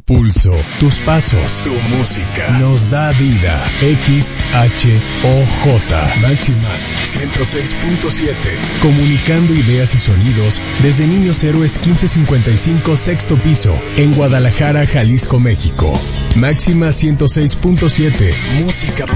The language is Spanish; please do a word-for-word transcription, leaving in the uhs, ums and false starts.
pulso, tus pasos, tu música, nos da vida. X H O J, Máxima ciento seis punto siete. Comunicando ideas y sonidos desde Niños Héroes quince cincuenta y cinco, sexto piso, en Guadalajara, Jalisco, México. Máxima ciento seis punto siete, música